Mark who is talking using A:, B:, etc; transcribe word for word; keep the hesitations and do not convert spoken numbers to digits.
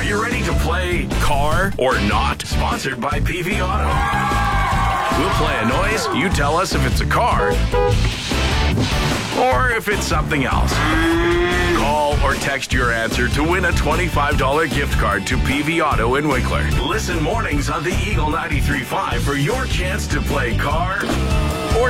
A: you ready to play Car or Not? Sponsored by P V Auto. We'll play a noise. You tell us if it's a car or if it's something else. Call or text your answer to win a twenty-five dollars gift card to P V Auto in Winkler. Listen mornings on the Eagle ninety-three point five for your chance to play Car